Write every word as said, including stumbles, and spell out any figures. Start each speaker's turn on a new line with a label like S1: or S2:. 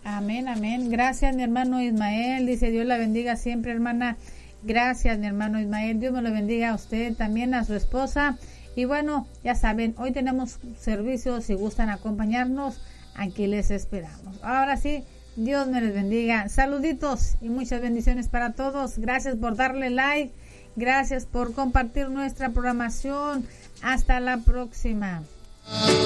S1: Amén, amén. Gracias, mi hermano Ismael. Dice, Dios la bendiga siempre, hermana. Gracias, mi hermano Ismael. Dios me lo bendiga a usted, también a su esposa. Y bueno, ya saben, hoy tenemos servicios. Si gustan acompañarnos, aquí les esperamos. Ahora sí, Dios me les bendiga. Saluditos y muchas bendiciones para todos. Gracias por darle like. Gracias por compartir nuestra programación. Hasta la próxima.